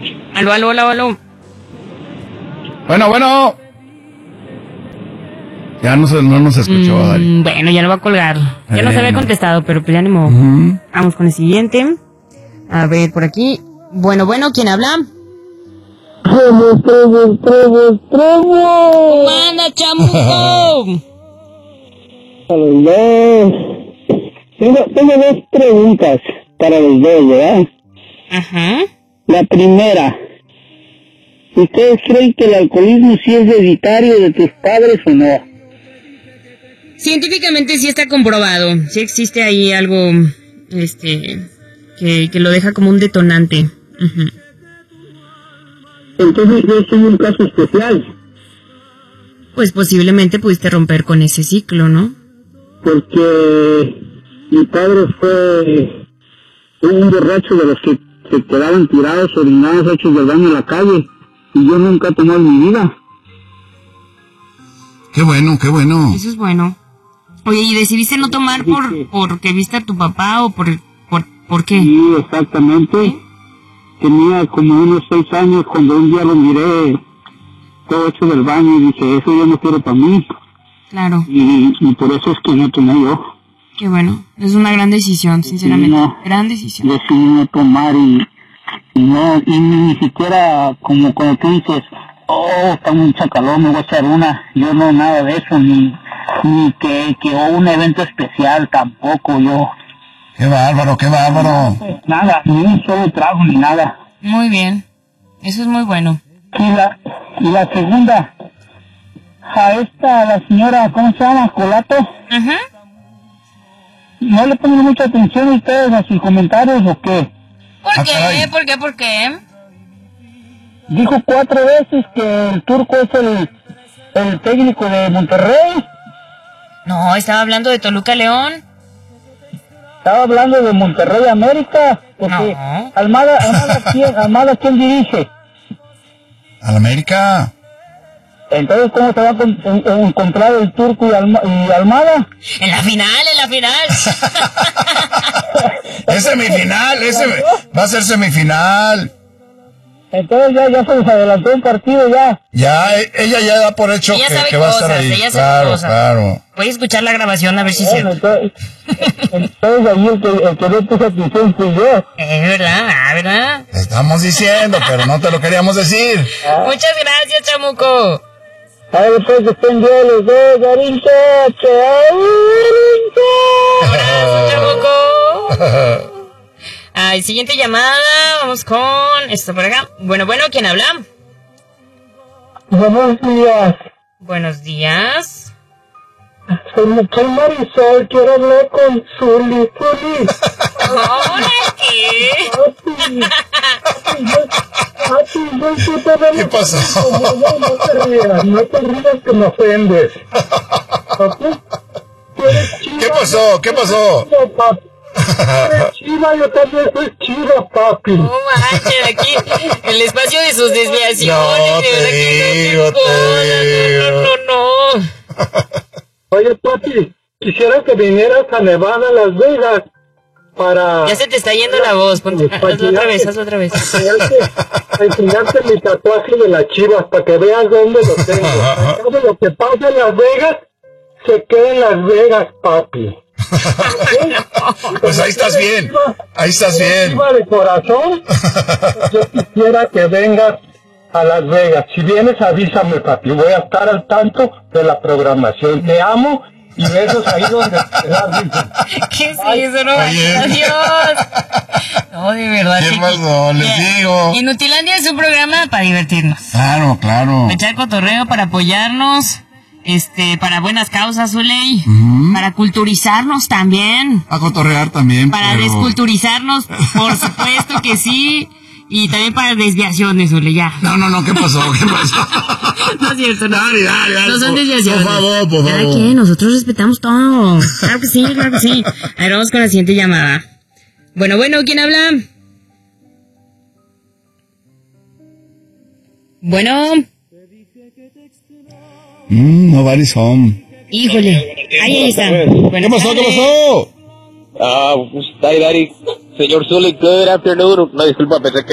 Aló. Bueno. Ya no nos escuchó, Dari. Bueno, ya lo va a colgar. Ya no se había contestado, pero pues ya ni modo. Vamos con el siguiente. A ver, por aquí. Bueno, ¿quién habla? ¡Trevor! ¡Manda, chamuco! Tengo dos preguntas para los dos, ¿verdad? Ajá. La primera, ¿ustedes creen que el alcoholismo sí es hereditario de tus padres o no? Científicamente sí está comprobado. Sí existe ahí algo, que lo deja como un detonante. Uh-huh. Entonces yo soy un caso especial. Pues posiblemente pudiste romper con ese ciclo, ¿no? Porque mi padre fue un borracho de los que se quedaban tirados, orinados, hechos de daño en la calle, y yo nunca tomé en mi vida. Qué bueno. Eso es bueno. Oye, ¿y decidiste no tomar porque viste a tu papá o por qué? Sí, exactamente. ¿Sí? Tenía como unos 6 años cuando un día lo miré todo hecho del baño y dije, eso yo no quiero para mí. Claro. Y por eso es que no tomé yo. Qué bueno, es una gran decisión, sinceramente. No, gran decisión. Decidí no tomar y ni siquiera como cuando tú dices, está muy chacalón, me voy a echar una. Yo no, nada de eso, ni que un evento especial tampoco yo. ¡Qué bárbaro! Nada, ni un solo trago ni nada. Muy bien, eso es muy bueno. Y la segunda, la señora, ¿cómo se llama? Colato. Ajá. ¿No le ponen mucha atención a ustedes a sus comentarios o qué? ¿Por qué? Dijo 4 veces que el turco es el técnico de Monterrey. No, estaba hablando de Toluca León. Estaba hablando de Monterrey América. Porque no. Almada, ¿quién dirige? ¿Al América? Entonces, ¿cómo se va a encontrar el turco y Almada? En la final. Es semifinal, va a ser semifinal. Entonces ya se les adelantó un partido ya. Ya, ella ya da por hecho que va a estar ahí. Claro. Voy a escuchar la grabación a ver si es cierto. Entonces ahí el que no puso atención fui yo. Es verdad. Estamos diciendo, pero no te lo queríamos decir. Muchas gracias, chamuco. A ver, después que estén bien los dos, Garincha. Abrazo, chamuco. Siguiente llamada, vamos con esto por acá. Bueno, ¿quién habla? Buenos días. Buenos días. Soy Marisol, quiero hablar con Zuli. ¿Hola qué? ¿Qué pasó? No te rías que me ofendes. ¿Qué pasó? Chiva, yo también soy chiva, papi. No manches, aquí el espacio de sus desviaciones. No. Oye, papi, quisiera que vinieras a Nevada, Las Vegas, para... Ya se te está yendo la voz, hazlo otra vez. Enseñarte mi tatuaje de las chivas, para que veas dónde lo tengo. Lo que pasa en Las Vegas, se queda en Las Vegas, papi. Pues ahí estás bien. Chiva de corazón, yo quisiera que vengas a Las Vegas. Si vienes, avísame, papi. Voy a estar al tanto de la programación. Te amo y besos ahí donde te da. ¿Qué es eso? No, adiós. No, de verdad. ¿Qué pasó? Les digo. Inutilandia es un programa para divertirnos. Claro. Para echar cotorreo, para apoyarnos. Para buenas causas, Zuley. Para culturizarnos también. A cotorrear también. Para desculturizarnos, por supuesto que sí. Y también para desviaciones, Zuley, ya. No, ¿qué pasó? No es cierto, no. Dale. No son desviaciones. Por favor. Cada quien, nosotros respetamos todo. Claro que sí. A ver, vamos con la siguiente llamada. Bueno, ¿quién habla? Bueno. Nobody's home. Híjole, ahí está. ¿Qué pasó? Hi, Daddy. Señor Zully, good afternoon. No, disculpa, pensé que